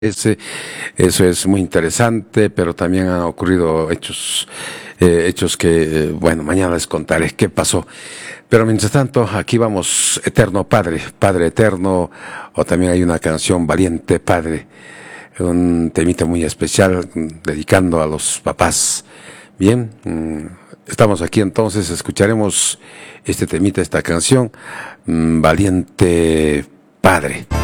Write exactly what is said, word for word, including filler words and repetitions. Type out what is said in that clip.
Ese, eso es muy interesante, pero también han ocurrido hechos, eh, hechos que, eh, bueno, mañana les contaré qué pasó. Pero mientras tanto, aquí vamos, Eterno Padre, Padre Eterno, o también hay una canción, Valiente Padre, un temita muy especial, mm, dedicando a los papás. Bien, mm, estamos aquí entonces, escucharemos este temita, esta canción, mm, Valiente Padre.